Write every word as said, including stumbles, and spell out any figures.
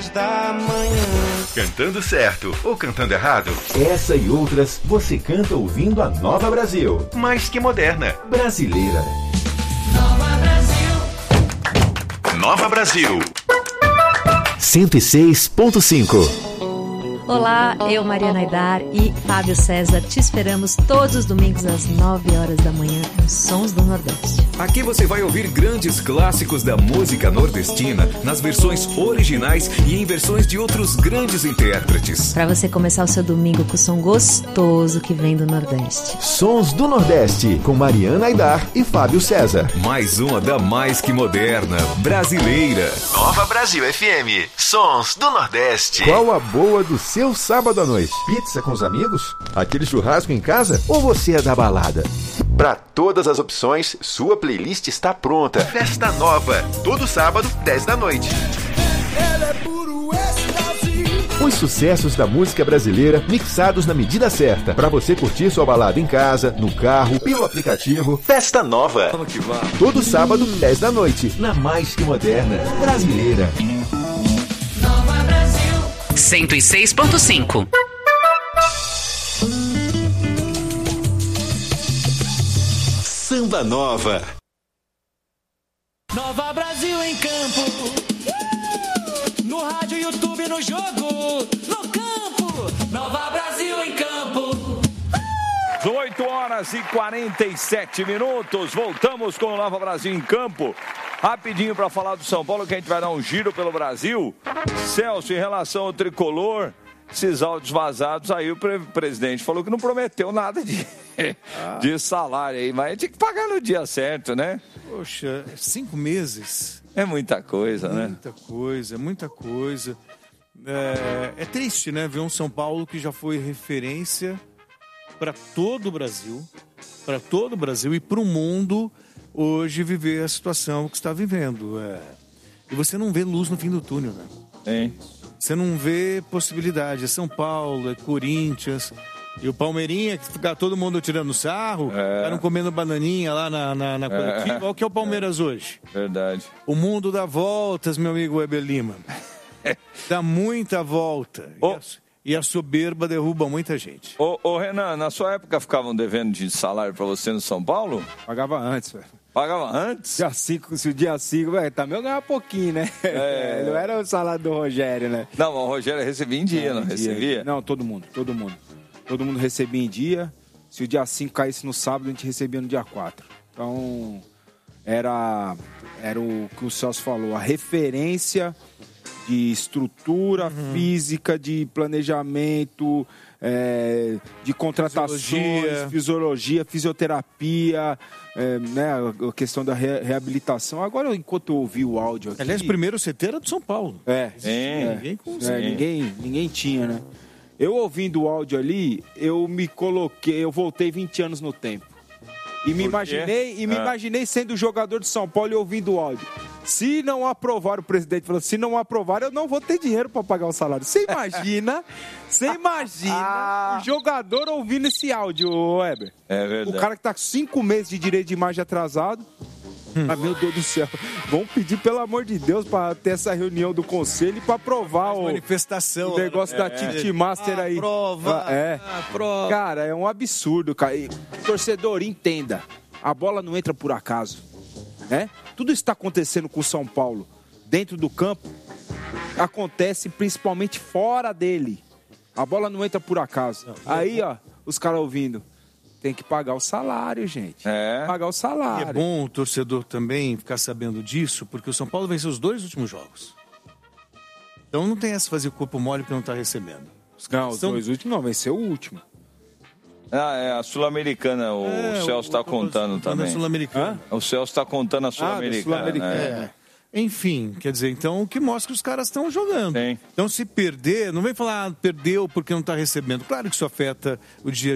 da manhã. Cantando certo ou cantando errado? Essa e outras você canta ouvindo a Nova Brasil. Mais que moderna. Brasileira. Nova Brasil. Nova Brasil. cento e seis ponto cinco. Olá, eu, Mariana Aidar e Fábio César, te esperamos todos os domingos às nove horas da manhã nos Sons do Nordeste. Aqui você vai ouvir grandes clássicos da música nordestina nas versões originais e em versões de outros grandes intérpretes. Para você começar o seu domingo com o som gostoso que vem do Nordeste. Sons do Nordeste, com Mariana Aidar e Fábio César. Mais uma da mais que moderna, brasileira. Nova Brasil F M, Sons do Nordeste. Qual a boa do seu sábado à noite? Pizza com os amigos? Aquele churrasco em casa? Ou você é da balada? Para todas as opções, sua playlist está pronta. Festa Nova, todo sábado, dez da noite. Os sucessos da música brasileira mixados na medida certa, para você curtir sua balada em casa, no carro, pelo aplicativo. Festa Nova. Vamos que vamos. Todo sábado, dez da noite, na mais que moderna brasileira. Nova Brasil. cento e seis ponto cinco. Samba Nova. Nova Brasil em campo. No rádio, YouTube, no jogo. No campo. Nova Brasil em campo. oito horas e quarenta e sete minutos. Voltamos com o Nova Brasil em campo. Rapidinho para falar do São Paulo, que a gente vai dar um giro pelo Brasil. Celso, em relação ao tricolor, esses áudios vazados, aí o pre- presidente falou que não prometeu nada de, ah. de salário aí, mas tinha que pagar no dia certo, né? Poxa, cinco meses. É muita coisa, muita né? Muita coisa, muita coisa. É, é triste, né? Ver um São Paulo que já foi referência para todo o Brasil, para todo o Brasil e para o mundo hoje viver a situação que está vivendo. É. E você não vê luz no fim do túnel, né? Hein? Você não vê possibilidade. É São Paulo, é Corinthians. E o Palmeirinha, que fica todo mundo tirando sarro, É. ficaram comendo bananinha lá na, na, na coletiva. Olha o que é o Palmeiras é. hoje. Verdade. O mundo dá voltas, meu amigo Weber Lima. Dá muita volta. Oh. E, a, e a soberba derruba muita gente. Ô, ô, Renan, na sua época ficavam devendo de salário pra você no São Paulo? Pagava antes, velho. Pagava antes? Dia cinco, se o dia cinco, velho, também eu ganhava pouquinho, né? É. Não era o salário do Rogério, né? Não, mas o Rogério recebia em dia, não, em recebia? Dia. Não, todo mundo, todo mundo. Todo mundo recebia em dia. Se o dia cinco caísse no sábado, a gente recebia no dia quatro. Então, era, era o que o Celso falou, a referência de estrutura uhum. física, de planejamento, é, de contratações, fisiologia, fisiologia fisioterapia, é, né, a questão da re- reabilitação. Agora, enquanto eu ouvi o áudio aqui... Aliás, primeiro C T era do São Paulo. É, é, ninguém, é ninguém, ninguém tinha, né? Eu ouvindo o áudio ali, eu me coloquei, eu voltei vinte anos no tempo. E me imaginei, e me ah. imaginei sendo jogador de São Paulo e ouvindo o áudio. Se não aprovar, o presidente falou, se não aprovar, eu não vou ter dinheiro para pagar o salário. Você imagina, você imagina o jogador ouvindo esse áudio, Weber. É verdade. O cara que tá com cinco meses de direito de imagem atrasado. Hum. Ah, meu Deus do céu. Vamos pedir, pelo amor de Deus, para ter essa reunião do conselho e para aprovar o, manifestação, o negócio né? da Titi Master aí. Aprova, ah, é. aprova. Cara, é um absurdo, cara. E, torcedor, entenda. A bola não entra por acaso. Né? Tudo isso está acontecendo com o São Paulo dentro do campo. Acontece principalmente fora dele. A bola não entra por acaso. Não, aí, ó, os caras ouvindo. Tem que pagar o salário, gente. É. Pagar o salário. E é bom o torcedor também ficar sabendo disso, porque o São Paulo venceu os dois últimos jogos. Então não tem essa fazer corpo mole porque não está recebendo. Os não, os são... dois últimos não, venceu o último. Ah, é a Sul-Americana, o é, Celso está contando também. A Sul-Americana. O Celso está contando a Sul-Americana. Ah, Sul-Americana. É. É. Enfim, quer dizer, então o que mostra que os caras estão jogando. Sim. Então se perder, não vem falar, ah, perdeu porque não está recebendo. Claro que isso afeta o dia